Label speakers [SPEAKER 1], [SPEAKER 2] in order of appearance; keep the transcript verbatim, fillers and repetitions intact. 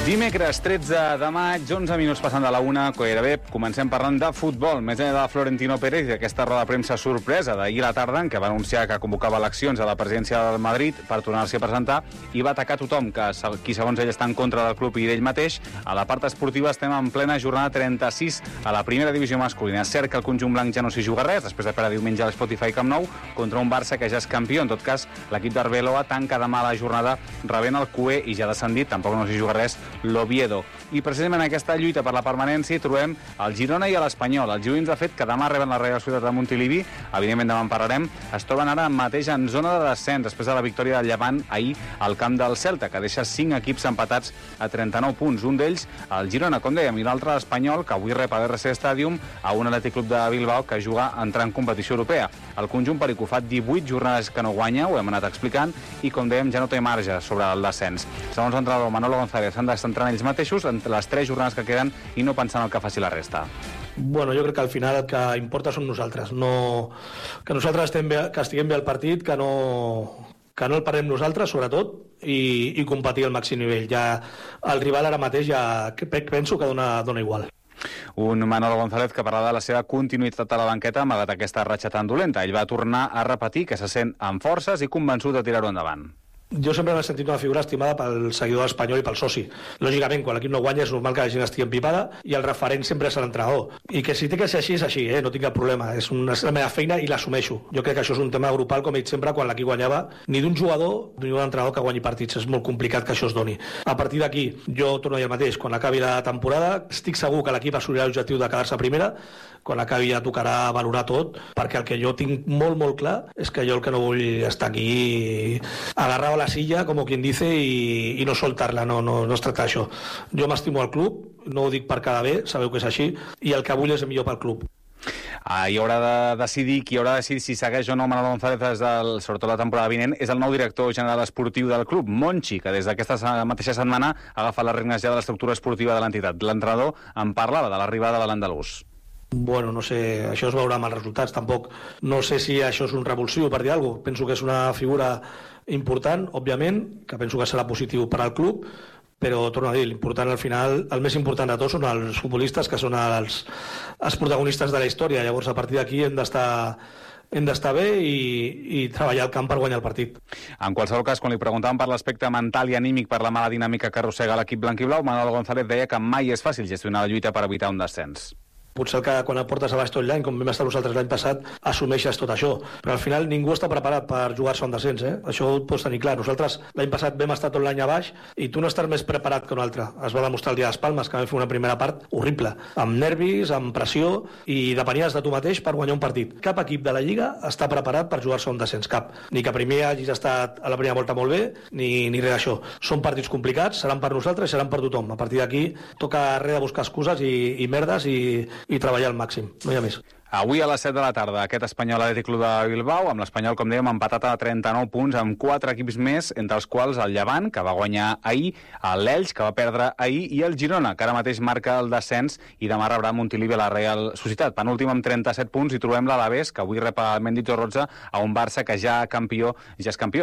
[SPEAKER 1] Dimecres tretze de maig, onze minuts passant de la una, gairebé comencem parlant de futbol. Més enllà de Florentino Pérez i d'aquesta roda de premsa sorpresa d'ahir a la tarda, en què va anunciar que convocava eleccions a la presidència del Madrid per tornar-s'hi a presentar, i va atacar tothom que, qui segons ell està en contra del club i d'ell mateix. A la part esportiva estem en plena jornada trenta-sis a la primera divisió masculina. És cert que el conjunt blanc ja no s'hi juga res, després de perdre diumenge a l'Spotify Camp Nou contra un Barça que ja és campió. En tot cas, l'equip d'Arbeloa tanca demà la jornada rebent el Q E i ja descendit, tampoc no s'hi juga res, l'Oviedo. I precisament en aquesta lluita per la permanència hi trobem el Girona i l'Espanyol. Els gironins, de fet, que demà reben la Reial Societat de Montilivi, evidentment demà en parlarem, es troben ara mateix en zona de descens després de la victòria del Llevant ahir al camp del Celta, que deixa cinc equips empatats a trenta-nou punts. Un d'ells, el Girona, com dèiem, i l'altre l'Espanyol, que avui rep a l'R C Stadium a un Atlètic Club de Bilbao que juga a entrar en competició europea. El conjunt perico fa divuit jornades que no guanya, ho hem anat explicant, i com dèiem ja no té marge sobre el descens. Segons l'entrenador Manolo González, s'han de centrar en ells mateixos entre les tres jornades que queden i no pensar en el que faci la resta.
[SPEAKER 2] Bueno, jo crec que al final el que importa són nosaltres, no... que nosaltres estem bé, que estiguem bé al partit, que no, que no el parem nosaltres, sobretot, i, i competir al màxim nivell. Ja, el rival ara mateix ja penso que dona, dona igual.
[SPEAKER 1] Un Manolo González que parla de la seva continuïtat a la banqueta malgrat aquesta ratxa tan dolenta. Ell va tornar a repetir que se sent amb forces i convençut de tirar-ho endavant.
[SPEAKER 2] Jo sempre m'he sentit una figura estimada pel seguidor espanyol i pel soci. Lògicament, quan l'equip no guanya és normal que la gent estigui empipada i el referent sempre és l'entrenador. I que si té que ser així, és així, eh? No tinc cap problema. És, una, és la meva feina i l'assumeixo. Jo crec que això és un tema grupal, com he dit sempre, quan l'equip guanyava, ni d'un jugador ni d'un entrenador que guanyi partits. És molt complicat que això es doni. A partir d'aquí, jo torno a dir el mateix. Quan acabi la temporada, estic segur que l'equip assolirà l'objectiu de quedar-se a primera. Quan acabi ja tocarà valorar tot, perquè el que jo tinc molt, molt clar és que jo el que no vull estar aquí agarrado a la silla, com quien dice, i, i no soltar-la, no, no, no es tracta d'això. Jo m'estimo al club, no ho dic per quedar bé, sabeu que és així, i el que vull és el millor pel club.
[SPEAKER 1] Ah, i haurà de decidir, qui haurà de decidir si segueix o no Manolo González des del, sobretot la temporada vinent, és el nou director general esportiu del club, Monchi, que des d'aquesta mateixa setmana ha agafat les regnes ja de l'estructura esportiva de l'entitat. L'entrenador en parlava de l'arribada de l'andalús.
[SPEAKER 2] Bueno, no sé, això es veurà amb els resultats, tampoc no sé si això és un revulsiu per dir alguna cosa. Penso que és una figura important, òbviament, que penso que serà positiu per al club, però torno a dir, l'important al final, el més important de tots són els futbolistes, que són els, els protagonistes de la història. Llavors, a partir d'aquí hem d'estar hem d'estar bé i, i treballar al camp per guanyar el partit.
[SPEAKER 1] En qualsevol cas, quan li preguntàvem per l'aspecte mental i anímic per la mala dinàmica que arrossega l'equip blanc i blau, Manolo González deia que mai és fàcil gestionar la lluita per evitar un descens.
[SPEAKER 2] Potser que quan et portes a baix tot l'any, com vam estar nosaltres l'any passat, assumeixes tot això. Però al final ningú està preparat per jugar-se un descens, eh? Això ho pots tenir clar. Nosaltres l'any passat vam estar tot l'any a baix i tu no estàs més preparat que un altre. Es va demostrar el dia de les Palmes, que vam fer una primera part horrible, amb nervis, amb pressió, i depenies de tu mateix per guanyar un partit. Cap equip de la Lliga està preparat per jugar-se un descens, cap. Ni que primer hagis estat a la primera volta molt bé, ni, ni res d'això. Són partits complicats, seran per nosaltres i seran per tothom. A partir d'aquí toca res de buscar excuses i, i merdes i i treballar al màxim, no hi ha més.
[SPEAKER 1] Avui a les set de la tarda, aquest Espanyol Atlètic Club de Bilbao, amb l'Espanyol, com dèiem, empatat a trenta-nou punts, amb quatre equips més, entre els quals el Llevant, que va guanyar ahir, l'Elx, que va perdre ahir, i el Girona, que ara mateix marca el descens, i demà rebrà Montilivi a la Real Societat. Penúltim amb trenta-set punts, i trobem l'Alavés, que avui rep el Mendizorroza, a un Barça que ja campió, ja és campió.